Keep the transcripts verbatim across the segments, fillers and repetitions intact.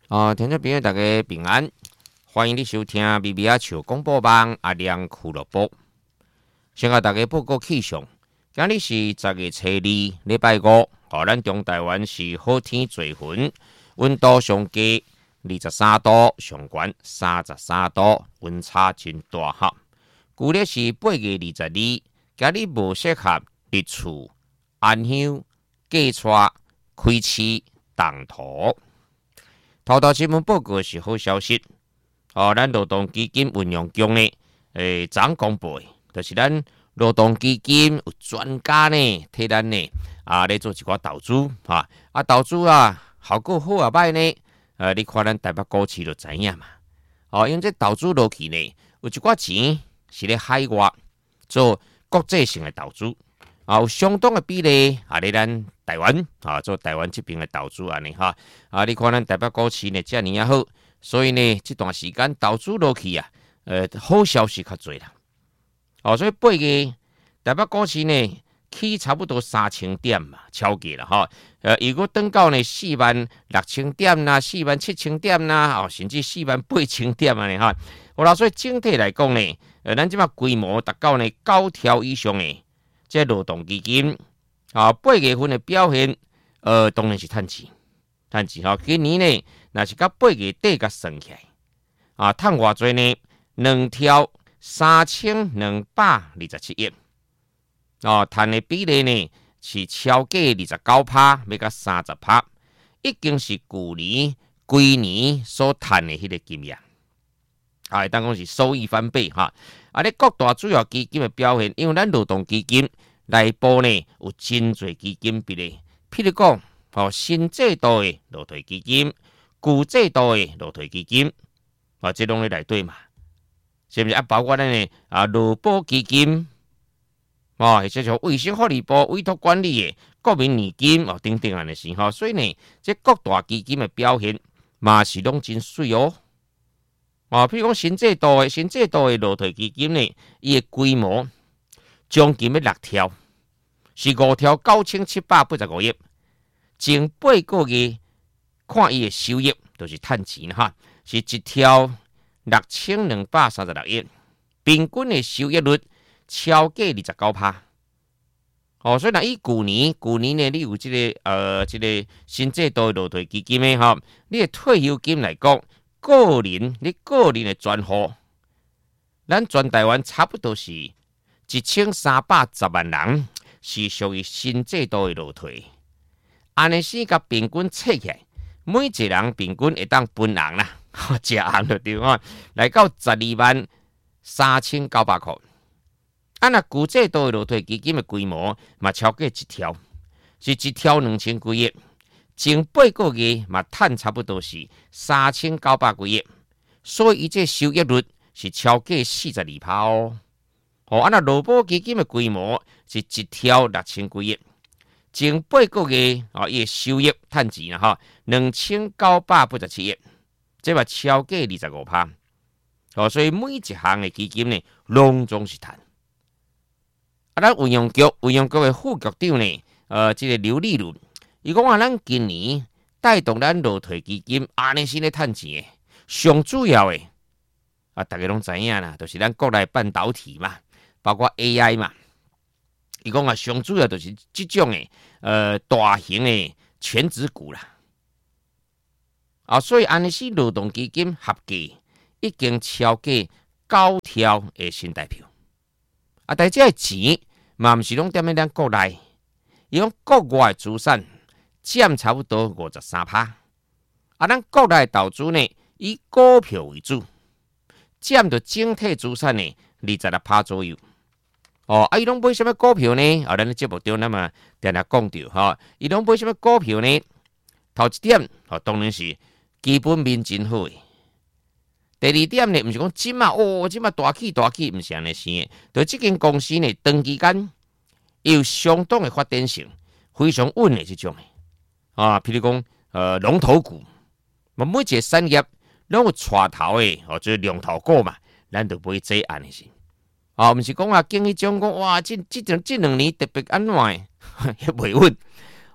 哦，听众朋友大家平安，欢迎你收听《B B 阿笑广播网阿亮俱乐部》。先甲大家报告气象，今日是十月初二，礼拜五。哦，咱中台湾是好天做云，温度上低二十三度，上悬三十三度，温差真大哈。旧历是八月二十二，今日无适合日出、安乡、芥菜、开市、动土。头头新闻报告是好消息，哦，咱劳动基金运用局呢，诶，昨公布，就是咱劳动基金有专家呢，替咱呢啊来做一寡投资哈，啊投资啊，效果好啊歹呢，呃，你看咱台北股市就知影嘛，哦，因为这投资落去呢，有一寡钱是咧海外做国际性的投资。啊，有相当的比例啊，咧咱台湾啊做台湾这边的投资安尼哈啊，你看咱台北股市呢，遮尔啊好，所以呢，这段时间投资落去啊，呃，好消息较多啦。哦，所以八月台北股市呢起差不多三千点嘛，超过了哈。呃，如果等到呢四万六千点啦，四万七千点啦，哦，甚至四万八千点安尼哈。我老所以整体来讲呢，呃，咱即马规模达到呢九条以上的。这劳动基金啊，八月份的表现，呃，当然是趁钱，趁钱哈。今年呢，若是到八月底甲算起来，啊，趁偌济呢？两条三千两百二十七亿，哦，趁的比例呢是超过二十九趴，要到三十趴，已经是旧年、规年所趁的迄个金额，啊，当讲是收益翻倍哈。啊，咧各大主要基金的表现，因为咱劳动基金内部呢有真侪基金比例，譬如讲，哦，新制度的劳退基金、旧制度的劳退基金，啊，这拢咧内底嘛，是不是啊？包括咱呢啊劳保基金，哦，或者像卫生福利部委托管理的国民年金哦等等安尼是吼，所以呢，这各大基金的表现嘛是拢真水哦。哦，譬如讲新制度的新制度的劳退基金呢，伊的规模将近要六条，是五条九千七百八十五亿，前八个月看伊的收益就是趁钱哈，是一条六千两百三十六亿，平均的收益率超过二十九趴。哦，所以呢，以旧年旧年呢，你有这个呃这个新制度的劳退基金的哈，你的退休金来讲。个人，你个人的专户，咱全台湾差不多是一千三百十万人是属于新制度的劳退。安尼先甲平均测起来，每一个人平均会当分红啦，食红就对啊，来到十二万三千九百块。啊，那旧制度的劳退基金的规模嘛超过一条，是一条两千几亿。前八个月嘛，趁差不多是三千九百几亿，所以伊这收益率是超过四十二趴哦。哦，啊那劳保基金的规模是一条六千几亿，前八个月啊，伊的收益趁钱啦哈，两千九百八十七亿，这嘛超过二十五趴。哦，所以每一项的基金呢，拢总是趁。啊，咱运用局运用局的副局长呢，呃，这个刘丽如。伊讲啊，咱今年带动咱劳退基金安尼是咧趁钱的，上主要的啊，大家拢知影啦，就是咱国内半导体嘛，包括 A I 嘛。伊讲啊，上主要就是即种的呃大型的全指股啦。啊，所以安尼是劳动基金合计已经超过九条的新台票。啊，但这钱嘛，毋是拢踮咧咱国内，伊讲国外的资产。占差不多五十三趴，啊，咱国内投资呢以股票为主，占到整体资产呢二十六趴左右。哦，啊，伊拢买什么股票呢？啊，咱咧节目中那么定定讲到哈，伊拢买什么股票呢？头一点，哦，当然是基本面真好诶。第二点呢，毋是讲即嘛哦，即嘛大起大起，毋是安尼生诶。就即间公司呢，长期间有相当诶发展性，非常稳诶，即种诶。啊，譬如讲，呃，龙头股，嘛每一个产业拢有带头的，哦，就是龙头股嘛，咱就买这安尼是。啊，毋是讲啊，经济种讲哇，这这两这两年特别安怎的，也袂稳。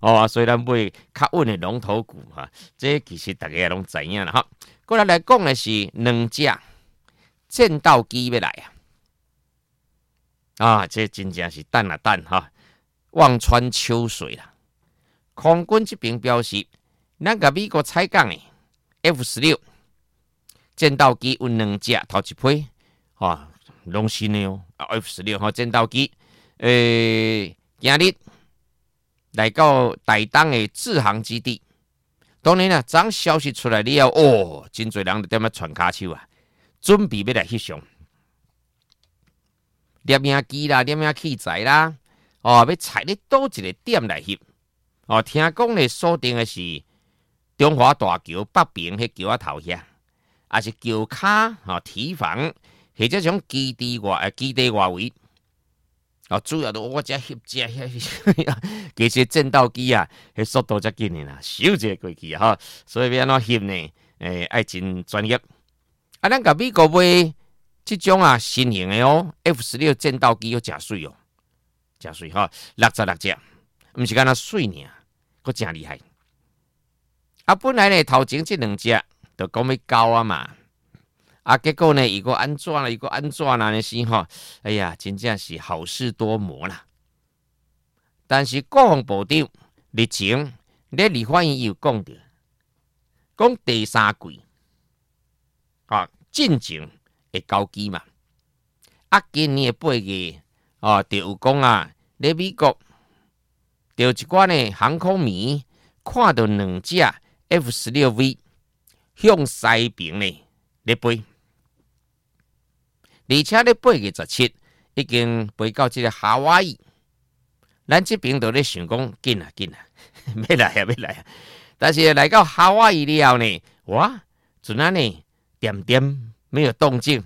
哦，所以咱买较稳的龙头股哈，这其实大家也拢知影啦哈。过来来讲的是两只战斗机要来啊！啊，这真正是等啊等哈，望穿秋水啦。空军这边表示，咱甲美国采购的 F 十六战斗机有两只，头一批啊，拢新的哦 ，F 十六哈战斗机，诶，今日来到台东的志航基地。当然啦，当消息出来了后，哦，真侪人就踮咧传骹手啊，准备要来翕相，摄影机啦、摄影器材啦，哦，要采咧倒一个点来翕。哦，听讲咧锁定的是中华大桥北边迄桥仔头遐，也是桥骹哦堤防，或者种基地外诶基地外围。哦，主要都我遮翕遮遐，其实战斗机啊，迄速度遮紧的啦，咻一个过去啊，哈，所以要安怎翕呢？诶、欸，爱真专业。啊，咱甲美国买即种啊新型的哦 ，F 十六战斗机有真水哦，真水哈，六十六只，毋是干那水尔，佫真厉害。啊，本来呢头前即两只就讲要交啊嘛。啊，结果呢，伊个安怎啦？伊个安怎啦？呢是吼，哎呀，真正是好事多磨啦。但是国防部长日前咧立法院有讲到，讲第三季啊，进前会交机嘛。啊，今年的八月啊，就有讲啊，咧美国就一寡呢航空迷看到两只 F 十六 V 向西边呢咧飞。而且咧八月十七已经飞到这个夏威夷，咱这边都咧想讲紧啊紧啊，要来啊要来啊！但是来到夏威夷了后呢，哇，阵啊呢点点没有动静，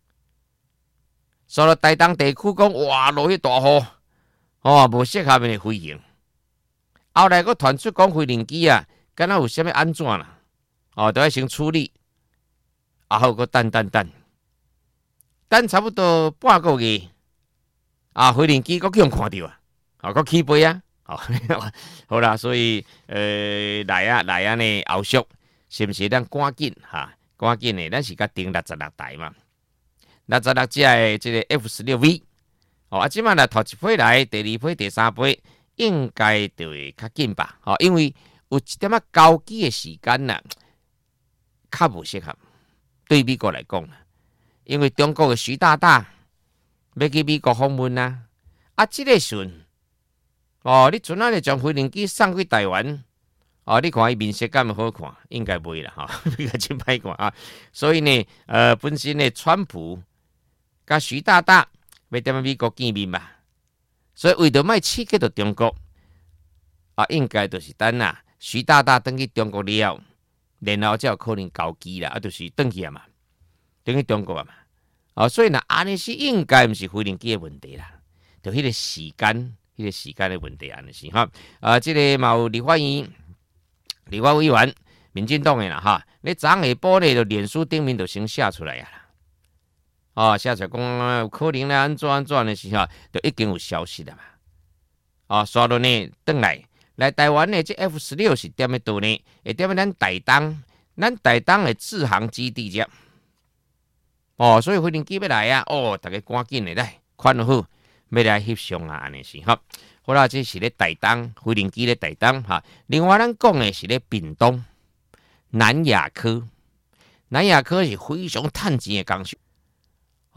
所以台东地区讲哇落去大雨，哦无适合的飞行。后来佫传出讲飞行机啊，敢若有啥物安怎啦？哦，都要先处理，啊后佫等等等。等差不多半个月，啊，飞行机佫去看到啊，啊，佫起飞啊，好，好啦，所以呃来啊来啊呢，后续是不是咱赶紧哈？赶紧呢，咱是甲订六十六台嘛，六十六只的这个 F 十六 V， 哦，啊，即摆来头一批来，第二批、第三批应该就会较紧吧？哦，因为有一点仔交机的时间啦，较无适合对美国来讲。因为中国的徐大大要去美国访问啊，啊，这个船哦，你阵啊就将飞行机送去台湾，哦，你看伊面色敢好看？应该袂啦，哈、哦，应该真歹看啊。所以呢，呃，本身呢，川普甲徐大大要踮美国见面嘛，所以为着卖刺激到中国，啊，应该就是等啊，徐大大登去中国了，然后才有可能交机啦，啊，就是登去啊嘛。等于中国啊嘛，哦，所以呢，安尼是应该毋是飞行机的问题啦，就迄个时间，迄、那个时间的问题安尼是哈。啊，这个嘛有立法院、立法委员、民进党的啦哈，你昨下晡呢，就脸书顶面就先写出来啊啦，哦，写出来讲有可能咧安怎安怎的时候，就已经有消息了嘛。哦，所以呢，转来来台湾呢，这 F 十六是踮咧倒呢？会踮咧咱台东，咱台东的志航基地遮。哦，所以飞行机要来啊！哦，大家赶紧的来，看好要来翕相啊！安尼是哈。好啦，这是咧台东飞行机咧台东哈。另外，咱讲的是咧屏东南亚科，南亚科是非常趁钱的工作。